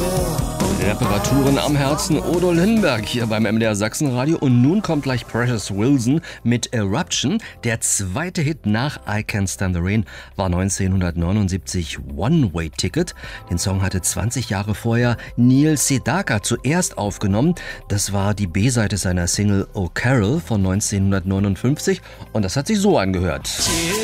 Reparaturen am Herzen, Odo Lindenberg hier beim MDR Sachsenradio. Und nun kommt gleich Precious Wilson mit Eruption. Der zweite Hit nach I Can't Stand the Rain war 1979 One-Way Ticket. Den Song hatte 20 Jahre vorher Neil Sedaka zuerst aufgenommen. Das war die B-Seite seiner Single Oh Carol von 1959 und das hat sich so angehört.